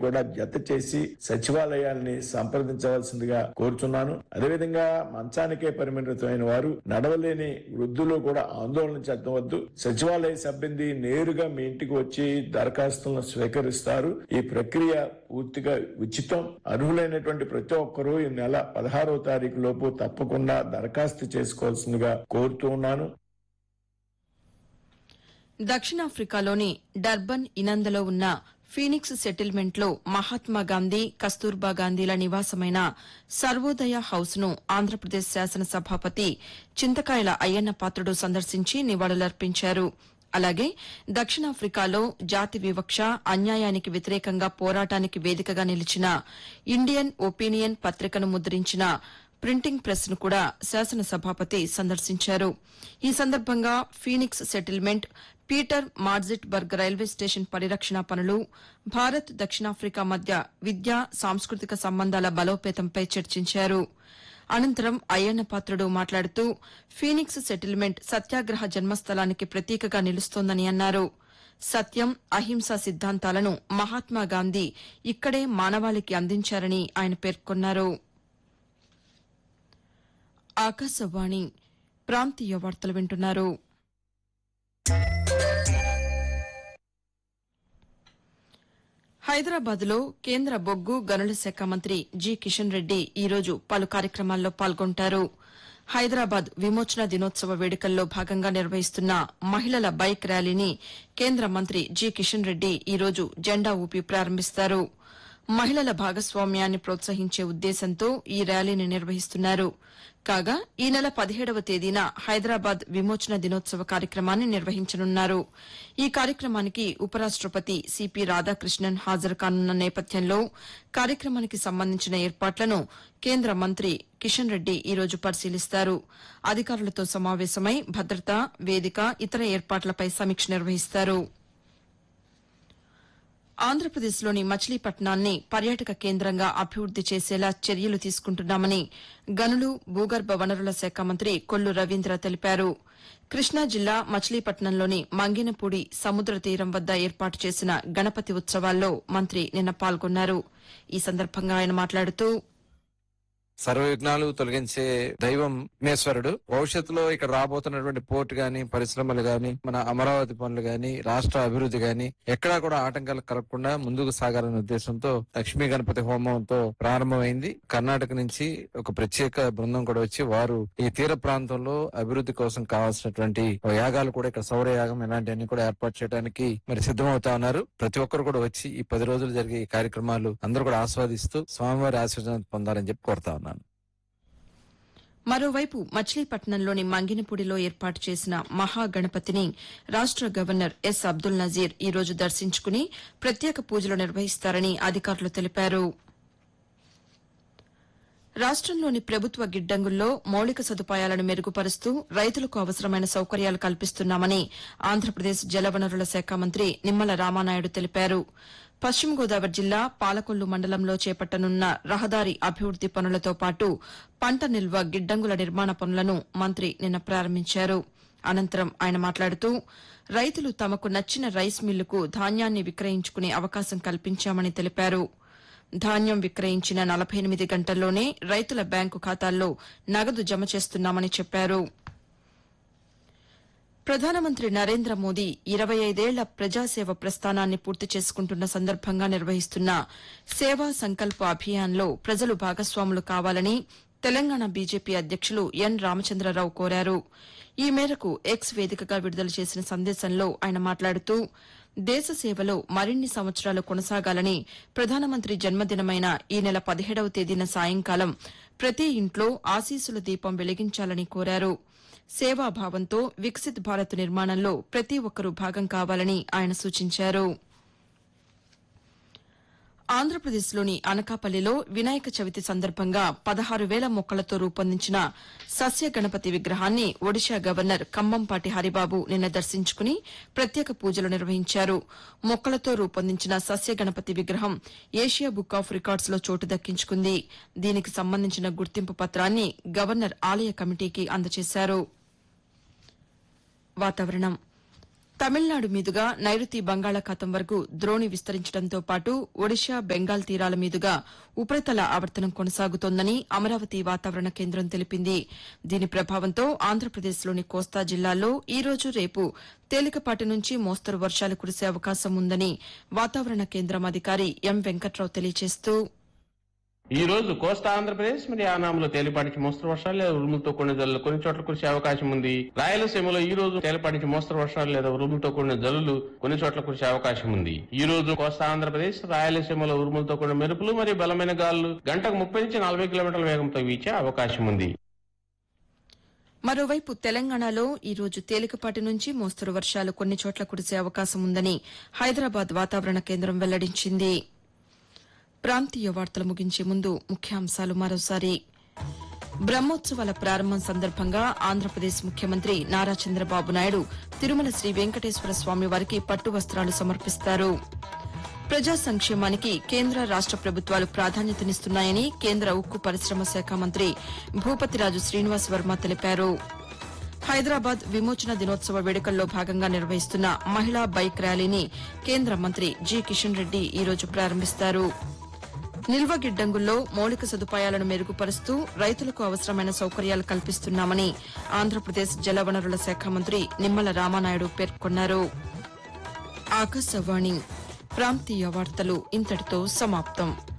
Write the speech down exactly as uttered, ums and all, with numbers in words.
కూడా జత చేసి సచివాలయాల్ని సంప్రదించవలసిందిగా కోరుచున్నాను. అదేవిధంగా మంచానికే పరిమితమైన వారు, నడవలేని వృద్ధులు కూడా ఆందోళన చెందవద్దు. సచివాలయ సిబ్బంది నేరుగా మీ ఇంటికి వచ్చి దరఖాస్తులను స్వీకరిస్తారు. ఈ ప్రక్రియ పూర్తిగా ఉచితం. అర్హులైనటువంటి ప్రతి ఒక్కరూ ఈ నెల పదహారవ తారీఖు లోపు తప్పకుండా దరఖాస్తు చేసుకోవాల్సిందిగా కోరుతూ ఉన్నాను. దక్షిణాఫ్రికాలోని డర్బన్ ఇనందలో ఉన్న ఫీనిక్స్ సెటిల్మెంట్లో మహాత్మాగాంధీ, కస్తూర్బా గాంధీల నివాసమైన సర్వోదయ హౌస్ ను ఆంధ్రప్రదేశ్ శాసనసభాపతి చింతకాయల అయ్యన్న పాత్రుడు సందర్శించి నివాళులర్పించారు. అలాగే దక్షిణాఫ్రికాలో జాతి వివక్ష, అన్యాయానికి వ్యతిరేకంగా పోరాటానికి వేదికగా నిలిచిన ఇండియన్ ఒపీనియన్ పత్రికను ముద్రించిన ప్రింటింగ్ ప్రెస్ ను కూడా శాసనసభాపతి సందర్శించారు. ఈ సందర్భంగా Phoenix settlement, Peter మార్జిట్ బర్గ్ railway station పరిరక్షణ పనులు, భారత్ దక్షిణాఫ్రికా మధ్య విద్యా, సాంస్కృతిక సంబంధాల బలోపేతంపై చర్చించారు. అనంతరం అయ్యన్న పాత్రుడు మాట్లాడుతూ ఫీనిక్స్ సెటిల్మెంట్ సత్యాగ్రహ జన్మస్థలానికి ప్రతీకగా నిలుస్తోందని అన్నారు. సత్యం, అహింస సిద్ధాంతాలను మహాత్మాగాంధీ ఇక్కడే మానవాళికి అందించారని ఆయన పేర్కొన్నారు. ఆకాశవాణి ప్రాంతీయ వార్తలు వింటున్నారు. హైదరాబాద్లో కేంద్ర బొగ్గు గనుల శాఖ మంత్రి జి కిషన్ రెడ్డి ఈరోజు పలు కార్యక్రమాల్లో పాల్గొంటారు. హైదరాబాద్ విమోచన దినోత్సవ వేడుకల్లో భాగంగా నిర్వహిస్తున్న మహిళల బైక్ ర్యాలీని కేంద్ర మంత్రి జి కిషన్ రెడ్డి ఈరోజు జెండా ఊపి ప్రారంభిస్తారు. మహిళల భాగస్వామ్యాన్ని ప్రోత్సహించే ఉద్దేశంతో ఈ ర్యాలీని నిర్వహిస్తున్నారు. కాగా ఈ నెల పదిహేడవ తేదీన హైదరాబాద్ విమోచన దినోత్సవ కార్యక్రమాన్ని నిర్వహించనున్నారు. ఈ కార్యక్రమానికి ఉపరాష్టపతి సిపి రాధాకృష్ణన్ హాజరు కానున్న నేపథ్యంలో కార్యక్రమానికి సంబంధించిన ఏర్పాట్లను కేంద్ర మంత్రి కిషన్ రెడ్డి ఈరోజు పరిశీలిస్తారు. అధికారులతో సమావేశమై భద్రత, వేదిక, ఇతర ఏర్పాట్లపై సమీక్ష నిర్వహిస్తారు. ఆంధ్రప్రదేశ్లోని మచిలీపట్నాన్ని పర్యాటక కేంద్రంగా అభివృద్ది చేసేలా చర్యలు తీసుకుంటున్నామని గనులు, భూగర్భ వనరుల శాఖ మంత్రి కొల్లు రవీంద్ర తెలిపారు. కృష్ణా జిల్లా మచిలీపట్నంలోని మంగినపూడి సముద్ర తీరం వద్ద ఏర్పాటు చేసిన గణపతి ఉత్సవాల్లో మంత్రి నిన్న పాల్గొన్నారు. ఈ సందర్భంగా ఆయన మాట్లాడుతూ సర్వ విఘ్నాలు తొలగించే దైవం విఘ్నేశ్వరుడు. భవిష్యత్తులో ఇక్కడ రాబోతున్నటువంటి పోర్ట్ గాని, పరిశ్రమలు గాని, మన అమరావతి పనులు గాని, రాష్ట్ర అభివృద్ధి గాని ఎక్కడా కూడా ఆటంకాలు కలగకుండా ముందుకు సాగాలనే ఉద్దేశంతో లక్ష్మీ గణపతి హోమంతో ప్రారంభమైంది. కర్ణాటక నుంచి ఒక ప్రత్యేక బృందం కూడా వచ్చి వారు ఈ తీర ప్రాంతంలో అభివృద్ధి కోసం కావాల్సినటువంటి యాగాలు కూడా ఇక్కడ సౌర యాగం ఇలాంటివన్నీ కూడా ఏర్పాటు చేయడానికి మరి సిద్దమవుతా ఉన్నారు. ప్రతి ఒక్కరు కూడా వచ్చి ఈ పది రోజులు జరిగే ఈ కార్యక్రమాలు అందరూ కూడా ఆస్వాదిస్తూ స్వామివారి ఆశీర్వాదం పొందాలని చెప్పి కోరుతా ఉన్నారు. మరోవైపు మచిలీపట్నంలోని మంగినపూడిలో ఏర్పాటు చేసిన మహాగణపతిని రాష్ట గవర్నర్ ఎస్ అబ్దుల్ నజీర్ ఈరోజు దర్శించుకుని ప్రత్యేక పూజలు నిర్వహిస్తారని అధికారులు తెలిపారు. రాష్టంలోని ప్రభుత్వ గిడ్డంగుల్లో మౌలిక సదుపాయాలను మెరుగుపరుస్తూ రైతులకు అవసరమైన సౌకర్యాలు కల్పిస్తున్నామని ఆంధ్రప్రదేశ్ జలవనరుల శాఖ మంత్రి నిమ్మల రామానాయుడు తెలిపారు. పశ్చిమ గోదావరి జిల్లా పాలకొల్లు మండలంలో చేపట్టనున్న రహదారి అభివృద్ది పనులతో పాటు పంట నిల్వ గిడ్డంగుల నిర్మాణ పనులను మంత్రి నిన్న ప్రారంభించారు. అనంతరం ఆయన మాట్లాడుతూ రైతులు తమకు నచ్చిన రైస్ మిల్లుకు ధాన్యాన్ని విక్రయించుకునే అవకాశం కల్పించామని తెలిపారు. ధాన్యం విక్రయించిన నలభై ఎనిమిది గంటల్లోనే రైతుల బ్యాంకు ఖాతాల్లో నగదు జమ చేస్తున్నామని చెప్పారు. ప్రధానమంత్రి నరేంద్ర మోదీ ఇరవై ఐదేళ్ల ప్రజాసేవ ప్రస్థానాన్ని పూర్తి చేసుకుంటున్న సందర్భంగా నిర్వహిస్తున్న సేవా సంకల్ప అభియాన్లో ప్రజలు భాగస్వాములు కావాలని తెలంగాణ బీజేపీ అధ్యక్షులు ఎన్ రామచంద్రరావు కోరారు. ఈ మేరకు ఎక్స్ వేదికగా విడుదల చేసిన సందేశంలో ఆయన మాట్లాడుతూ దేశ సేవలో మరిన్ని సంవత్సరాలు కొనసాగాలని ప్రధానమంత్రి జన్మదినమైన ఈ నెల పదిహేడవ తేదీన సాయంకాలం ప్రతి ఇంట్లో ఆశీస్సుల దీపం వెలిగించాలని కోరారు. సేవాభావంతో వికసిత్ భారత్ నిర్మాణంలో ప్రతి ఒక్కరూ భాగం కావాలని ఆయన సూచించారు. ఆంధ్రప్రదేశ్లోని అనకాపల్లిలో వినాయక చవితి సందర్భంగా పదహారు వేల మొక్కలతో రూపొందించిన సస్య గణపతి విగ్రహాన్ని ఒడిషా గవర్నర్ కంబంపాటి హరిబాబు నిన్న దర్శించుకుని ప్రత్యేక పూజలు నిర్వహించారు. మొక్కలతో రూపొందించిన సస్య గణపతి విగ్రహం ఏషియా బుక్ ఆఫ్ రికార్డ్స్లో చోటు దక్కించుకుంది. దీనికి సంబంధించిన గుర్తింపు పత్రాన్ని గవర్నర్ ఆలయ కమిటీకి అందజేశారు. వాతావరణం తమిళనాడు మీదుగా నైరుతి బంగాళాఖాతం వరకు ద్రోణి విస్తరించడంతో పాటు ఒడిషా బెంగాల్ తీరాల మీదుగా ఉపరితల ఆవర్తనం కొనసాగుతోందని అమరావతి వాతావరణ కేంద్రం తెలిపింది. దీని ప్రభావంతో ఆంధ్రప్రదేశ్లోని కోస్తా జిల్లాల్లో ఈ రోజు రేపు తేలికపాటి నుంచి మోస్తరు వర్షాలు కురిసే అవకాశం ఉందని వాతావరణ కేంద్రం అధికారి ఎం వెంకట్రావు తెలియజేస్తూ ఈ రోజు కోస్తా ఆంధ్రప్రదేశ్ మరియు యానాంలో తేలిపాటి మోస్తరు వర్షాలు లేదా ఉరుములతో కూడిన జల్లులు కొన్ని చోట్ల కురిసే అవకాశం ఉంది. రాయలసీమలో ఈ రోజు తేలిపాటి మోస్తరు వర్షాలు లేదా ఉరుములతో కూడిన జల్లులు కొన్ని చోట్ల కురిసే అవకాశం ఉంది. ఈ రోజు కోస్తా ఆంధ్రప్రదేశ్ రాయలసీమలో ఉరుములతో కూడిన మెరుపులు మరియు బలమైన గాలులు గంటకు ముప్పై నుంచి నలభై కిలోమీటర్ల వేగంతో వీచే అవకాశం ఉంది. మరోవైపు తెలంగాణలో ఈ రోజు తేలికపాటి నుంచి మోస్తరు వర్షాలు కొన్ని చోట్ల కురిసే అవకాశం ఉందని హైదరాబాద్ వాతావరణ కేంద్రం వెల్లడించింది. ప్రాంతీయ వార్తలు ముగించే ముందు ముఖ్యాంశాలు మరోసారి. బ్రహ్మోత్సవాల ప్రారంభం సందర్భంగా ఆంధ్రప్రదేశ్ ముఖ్యమంత్రి నారా చంద్రబాబు నాయుడు తిరుమల శ్రీ వెంకటేశ్వర స్వామి వారికి పట్టు వస్త్రాలు సమర్పిస్తారు. ప్రజా సంక్షేమానికి కేంద్ర రాష్ట ప్రభుత్వాలు ప్రాధాన్యతనిస్తున్నాయని కేంద్ర ఉక్కు పరిశ్రమ శాఖ మంత్రి భూపతిరాజు శ్రీనివాస్ వర్మ తెలిపారు. హైదరాబాద్ విమోచన దినోత్సవ వేడుకల్లో భాగంగా నిర్వహిస్తున్న మహిళా బైక్ ర్యాలీని కేంద్ర మంత్రి జి కిషన్ రెడ్డి ఈరోజు ప్రారంభిస్తారు. నిల్వ గిడ్డంగుల్లో మౌలిక సదుపాయాలను మెరుగుపరుస్తూ రైతులకు అవసరమైన సౌకర్యాలు కల్పిస్తున్నామని ఆంధ్రప్రదేశ్ జలవనరుల శాఖ మంత్రి నిమ్మల రామానాయుడు పేర్కొన్నారు. ఆకాశవాణి ప్రాంతీయ వార్తలు ఇంతటితో సమాప్తం.